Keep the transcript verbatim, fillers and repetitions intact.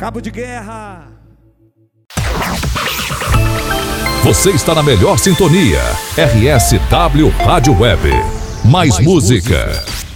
Cabo de Guerra. Você está na melhor sintonia. R S W Rádio Web. Mais, Mais música. música.